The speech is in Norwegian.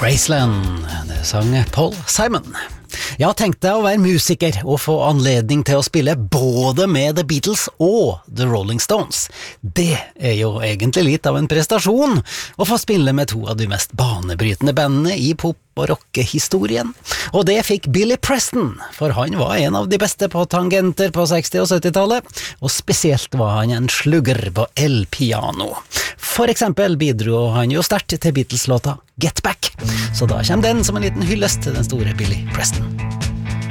Graceland, det sang Paul Simon. Jeg har tenkt deg å være musiker og få anledning til å spille både med The Beatles og The Rolling Stones. Det er jo egentlig litt av en prestasjon å få spille med to av de mest banebrytende bandene i pop- og rockehistorien. Og det fikk Billy Preston, for han var en av de beste på tangenter på 60- og 70-tallet, og spesielt var han en slugger på el-piano. For eksempel bidro han jo sterkt til Beatles-låta Get Back, så da kommer den som en liten hyllest til den store Billy Preston.